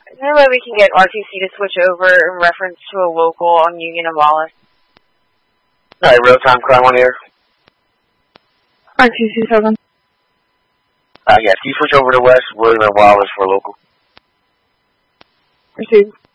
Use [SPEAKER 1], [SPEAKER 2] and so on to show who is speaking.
[SPEAKER 1] Is there a way we can get RTC to switch over in reference to a local on Union and Wallace?
[SPEAKER 2] Alright, real-time crime on air.
[SPEAKER 3] RTC 7.
[SPEAKER 2] Yeah, can you switch over to West, William and Wallace for local?
[SPEAKER 3] Received.